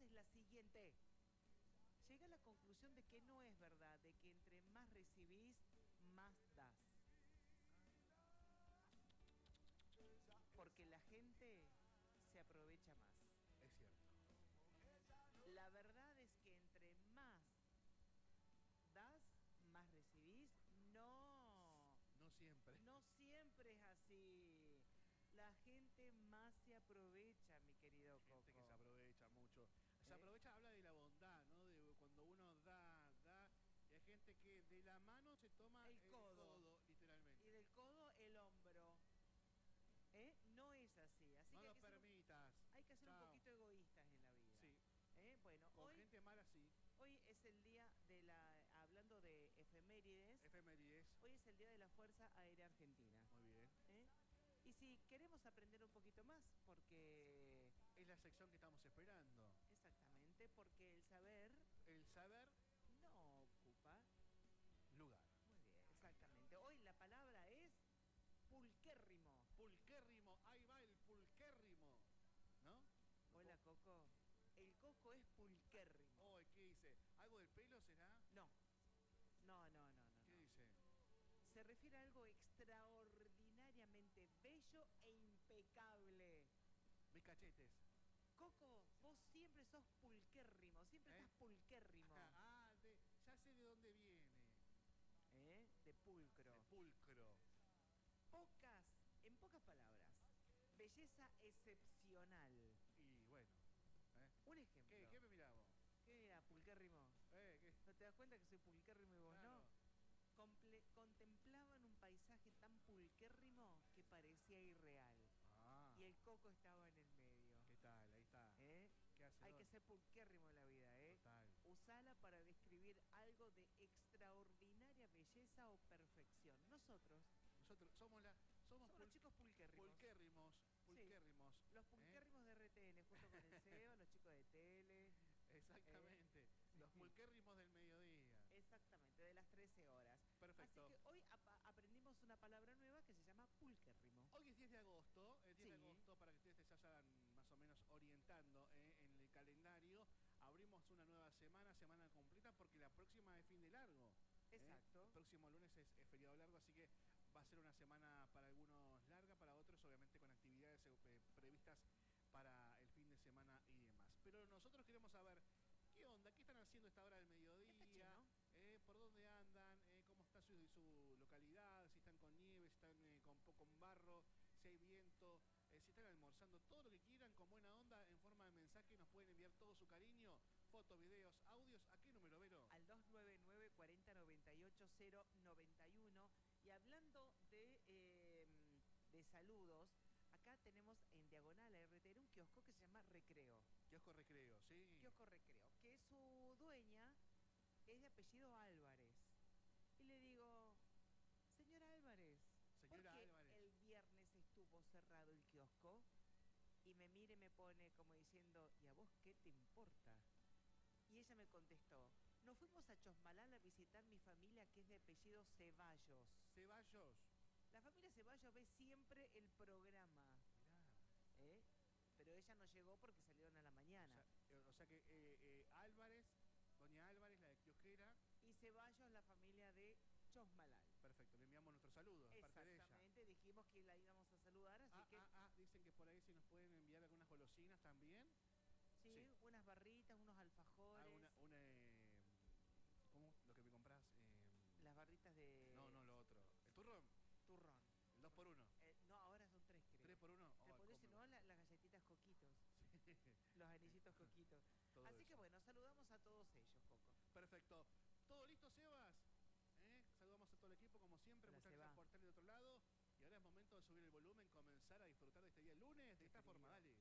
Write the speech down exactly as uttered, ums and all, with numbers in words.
es la siguiente. Llega a la conclusión de que no es verdad, de que entre más recibís, más das. Porque la gente se aprovecha más. Es cierto. La verdad es que entre más das, más recibís. No. No siempre. No siempre es así. La gente más se aprovecha, mi querido Coco. Gente que se aprovecha mucho. Se ¿Eh? aprovecha, habla de la bondad, ¿no? De cuando uno da, da. Y hay gente que de la mano se toma el el codo, codo literalmente. Y del codo el hombro. ¿Eh? No es así. así no que lo hay que permitas. Ser un, hay que ser Chao. un poquito egoístas en la vida. Sí. ¿Eh? Bueno, con hoy, gente mala sí. Hoy es el día de la, hablando de efemérides. Efemérides. Hoy es el día de la Fuerza Aérea Argentina. Muy bien. ¿Eh? Y si queremos aprender un poquito más, porque... es la sección que estamos esperando. Exactamente, porque el saber... El saber... no ocupa... lugar. Muy bien, exactamente. Hoy la palabra es... pulquérrimo. Pulquérrimo, ahí va el pulquérrimo. ¿No? Hola, Coco. El Coco es pulquérrimo. Oh, ¿qué dice? ¿Algo del pelo será? No. No, no, no, no. ¿Qué no. dice? Se refiere a algo extraordinariamente bello e impecable. Mis cachetes. Coco, vos siempre sos pulquérrimo, siempre ¿Eh? estás pulquérrimo. Ah, de, ya sé de dónde viene. ¿Eh? De pulcro. De pulcro. Pocas, en pocas palabras, belleza excepcional. Y bueno. ¿eh? Un ejemplo. ¿Qué, qué me mirás vos? ¿Qué era pulquérrimo? ¿Eh? ¿Qué? ¿No te das cuenta que soy pulquérrimo y vos claro. no? Comple contemplaban un paisaje tan pulquérrimo que parecía irreal. Ah. Y el Coco estaba en el medio. ¿Qué tal? Ahí está. ¿Eh? ¿Qué hace? Hay que ser pulquérrimo en la vida, ¿eh? Total. Usala para describir algo de extraordinaria belleza o perfección. Nosotros... Nosotros somos la... Somos, somos los chicos pulquérrimos. Pulquérrimos. Pulquérrimos. Sí, los pulquérrimos ¿eh? de R T N, junto con el C E O, los chicos de tele... Exactamente, eh, los pulquérrimos del mediodía. Exactamente, de las trece horas. Perfecto. Así que hoy ap aprendimos una palabra nueva que se llama pulquérrimo. Hoy es diez de agosto, el diez sí. de agosto, para que ustedes se vayan más o menos orientando eh, en el calendario. Abrimos una nueva semana, semana completa, porque la próxima es fin de largo. Exacto. Eh, el próximo lunes es, es feriado largo, así que va a ser una semana para algunos larga, para otros obviamente con actividades eh, previstas para el fin de semana y demás. Pero nosotros queremos saber qué onda, qué están haciendo a esta hora del mediodía, ¿no? eh, por dónde andan, eh, cómo está su, su localidad, si están con nieve, si están eh, con poco barro, si hay viento, eh, si están almorzando, todo lo que quieran con buena onda en forma de mensaje. Nos pueden enviar todo su cariño, fotos, videos, audios. ¿A qué número, Vero? Al dos nueve nueve, cuarenta, noventa y ocho, cero noventa y uno. Y hablando de, eh, de saludos, acá tenemos en diagonal a R T N un kiosco que se llama Recreo. Kiosco Recreo, sí. Kiosco Recreo, que su dueña es de apellido Álvarez. Y le digo, señora Álvarez, señora ¿por qué Álvarez, el viernes estuvo cerrado el kiosco? Y me mira y me pone como diciendo, ¿y a vos qué te importa? Y ella me contestó, nos fuimos a Chosmalal a visitar mi familia que es de apellido Ceballos. ¿Ceballos? La familia Ceballos ve siempre el programa. Mirá. ¿Eh? Pero ella no llegó porque salieron a la mañana. O sea, o sea que eh, eh, Álvarez, doña Álvarez, la de kiosquera. Y Ceballos, la familia de Chosmalal. Perfecto, le enviamos nuestros saludos. Exactamente, dijimos que la íbamos a saludar, así ah, que... Ah, ah, dicen que por ahí si nos pueden enviar algunas golosinas también. Sí, sí. Unas barritas, unos alfajores. Ah, una... una eh, ¿cómo? Lo que me compras. Eh, Las barritas de... No, no, lo otro. ¿El turrón? Turrón. El dos por uno. Eh, no, ahora son tres, creo. ¿Tres por uno? Tres por uno, si no, la, las galletitas coquitos. Sí. Los anillitos coquitos. Así eso. Que bueno, saludamos a todos ellos, Coco. Perfecto. ¿Todo listo, Sebas? ¿Eh? Saludamos a todo el equipo, como siempre. Hola, muchas Seba. gracias por estar del otro lado. Y ahora es momento de subir el volumen, comenzar a disfrutar de este día lunes, de Qué esta frío. forma. Dale.